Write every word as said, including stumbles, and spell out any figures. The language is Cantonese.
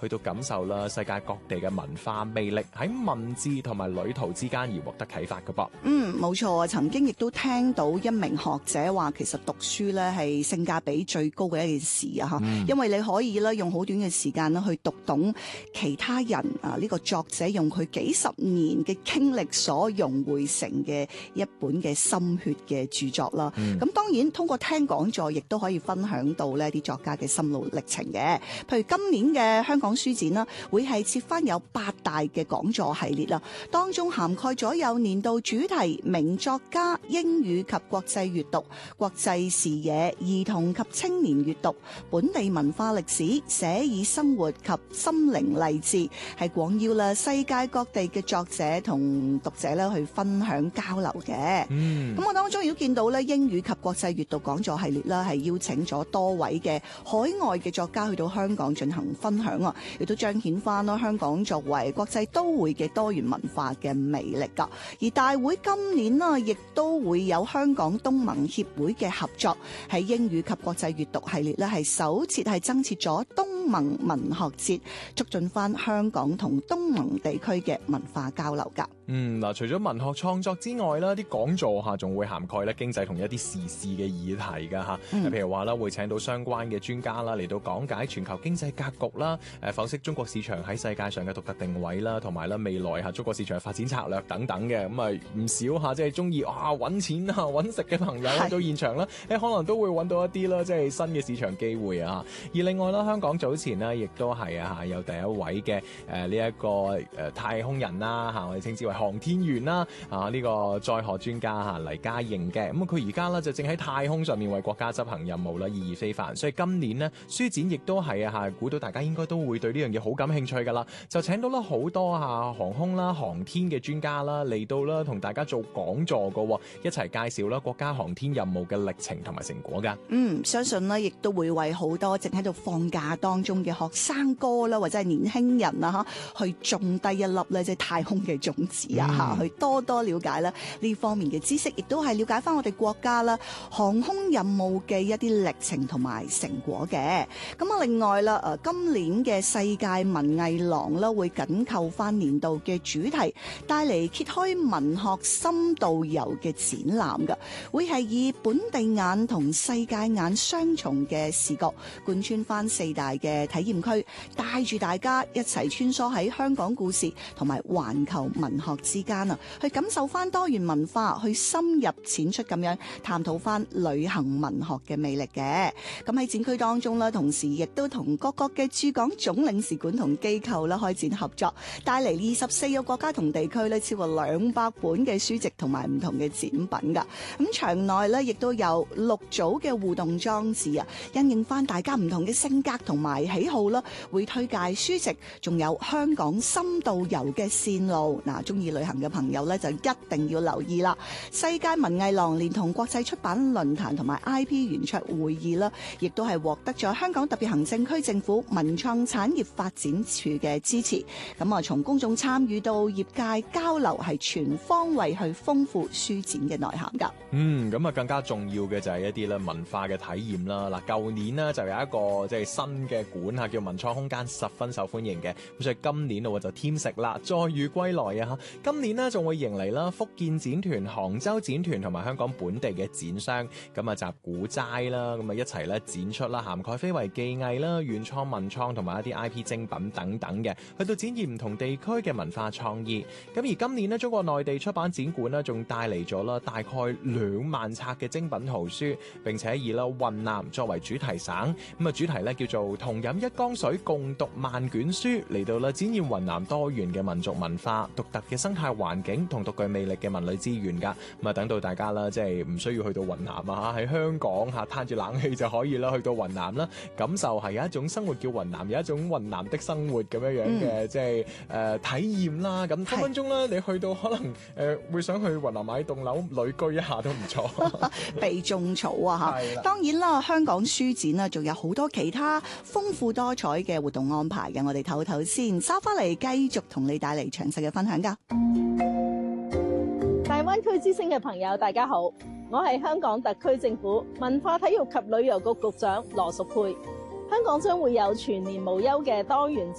去到感受啦世界各地嘅文化魅力喺文字同埋旅途之間而獲得啟發嘅噃。 嗯，冇錯啊！曾經亦都聽到一名學者話，其實讀書咧係性價比最高嘅一件事啊！嚇、嗯，因為你可以咧用好短嘅時間咧去讀懂其他人啊呢個作者用佢幾十年嘅經歷所融匯成嘅一本嘅心血嘅著作啦。咁、嗯、當然通過聽講座，亦都可以分享到呢啲作家嘅心路歷程嘅。譬如今年嘅香港書展啦，會係設翻有八大嘅講座系列啦，當中涵蓋咗有年度主題、名作家、英語及國際閱讀、國際視野、兒童及青年閱讀、本地文化歷史、寫意生活及心靈勵志，係廣邀啦世界各地嘅作者同讀者咧去分享交流嘅。嗯，咁我當中亦都見到咧英語及國際閱讀講座系列啦，係邀請咗多位嘅海外嘅作家去到香港進行分享啊，亦都彰顯翻咯香港作為國際都會嘅多元文化嘅魅力噶。而大會今年呢，亦都會有香港東盟協會嘅合作，喺英語及國際閱讀系列咧係首次係增設咗東盟文學節，促進翻香港同東盟地區嘅文化交流噶。 嗯，嗱，除咗文學創作之外啦，啲講座嚇仲會涵蓋咧經濟同一啲時事嘅議題噶嚇。嗯、譬如話啦，會請到相關嘅專家啦嚟到講解全球經濟格局啦，誒剖析中國市場喺世界上嘅獨特定位啦，同埋咧未來嚇中國市場嘅發展策略等等嘅。咁啊唔少嚇，即係中意啊揾錢啊揾食嘅朋友去到現場啦，誒可能都會揾到一啲啦，即係新嘅市場機會啊。而另外啦，香港早前呢，亦都係啊嚇有第一位嘅誒呢一個誒、呃、太空人啦嚇，我哋稱之為航天員啦啊呢、這個載荷專家嚇黎嘉瑩嘅。咁佢而家咧就正喺太空上面為國家執行任務啦，意義非凡。所以今年呢，書展亦都係啊嚇，估到大家應該都會對呢樣嘢好感興趣㗎啦，就請到啦好多嚇航空啦、航天嘅專家啦嚟到啦，同大家做講座㗎，一齊介紹啦國家航天任務嘅歷程同埋成果㗎。 嗯，相信呢亦都會為好多正喺度放假當中嘅學生哥啦，或者係年輕人啊嚇，去種低一粒咧即係太空嘅種子啊嚇，嗯、去多多了解啦呢方面嘅知識，亦都係了解翻我哋國家啦航空任務嘅一啲歷程同埋成果嘅。咁啊，另外啦，誒今年嘅世界文藝廊啦，會緊扣翻年度嘅主題，帶嚟揭開文學深度遊嘅展覽㗎，會係以本地眼同世界眼雙重嘅視角，貫穿翻四大嘅體驗區，帶住大家一齊穿梭喺香港故事同埋環球文學之間啊，去感受翻多元文化，去深入淺出咁樣探討翻旅行文學嘅魅力嘅。咁喺展區當中啦，同時亦都同各國嘅駐港總領事館同機構啦開展合作，帶嚟二十四個國家同地區咧超過兩百本嘅書籍同埋唔同嘅展品噶。咁場內咧亦都有六組嘅互動裝置啊，因應翻大家唔同嘅性格同埋喜好啦，會推介書籍，仲有香港深度遊嘅線路。嗱，中意旅行嘅朋友咧就一定要留意啦。世界文藝廊連同國際出版論壇同埋 I P 圓桌會議啦，亦都係獲得咗香港特別行政區政府文創產業發展處嘅支持。咁啊，從公眾參與到業界交流，係全方位去豐富書展嘅內涵噶。 嗯，咁啊更加重要嘅就係一啲咧文化嘅體驗啦。嗱，舊年呢就有一個即係新嘅館嚇，叫文創空間，十分受歡迎嘅。咁所以今年我就添食啦，再遇歸來啊！今年呢仲會迎嚟啦福建展團、杭州展團同埋香港本地嘅展商，咁啊集古齋啦，咁啊一齊咧展出啦，涵蓋非遺技藝啦、原創文創同埋一啲 I P 精品等等嘅，去到展現唔同地區嘅文化創意。咁而今年呢，中國內地出版展館呢仲帶嚟咗啦大概兩萬冊嘅精品圖書，並且以啦雲南作為主題省，咁啊主題咧叫做同飲一江水，共讀萬卷書，嚟到啦展現雲南多元嘅民族文化、獨特嘅生態環境同獨具魅力嘅文旅資源噶。咁啊等到大家啦，即係唔需要去到雲南啊，喺香港嚇攤住冷氣就可以啦，去到雲南啦，感受係有一種生活叫雲南，有一種雲南的生活咁樣樣嘅、嗯、即係誒、呃、體驗啦。咁分分鐘咧，你去到可能誒、呃、會想去雲南買棟樓旅居一下都唔錯， 避種草啊嚇！當然啦，香港書展啊，仲有好多其他豐富多彩嘅活動安排嘅，我哋唞唞先，收翻嚟繼續同你帶嚟詳細嘅分享噶。 大灣區之星嘅朋友，大家好，我係香港特區政府文化體育及旅遊局局長羅淑佩。香港將會有全年無休嘅多元